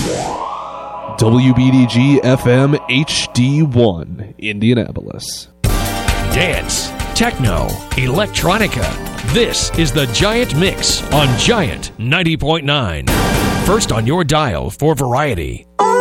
WBDG FM HD1, Indianapolis. Dance, techno, electronica. This is the Giant Mix on Giant 90.9. First on your dial for variety.